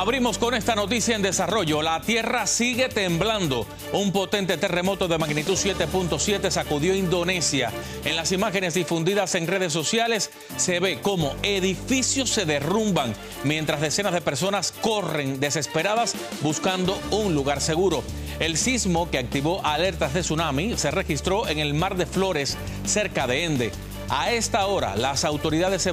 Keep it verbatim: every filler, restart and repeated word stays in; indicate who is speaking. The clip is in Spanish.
Speaker 1: Abrimos con esta noticia en desarrollo. La tierra sigue temblando. Un potente terremoto de magnitud siete punto siete sacudió Indonesia. En las imágenes difundidas en redes sociales se ve cómo edificios se derrumban mientras decenas de personas corren desesperadas buscando un lugar seguro. El sismo, que activó alertas de tsunami, se registró en el Mar de Flores, cerca de Ende. A esta hora, las autoridades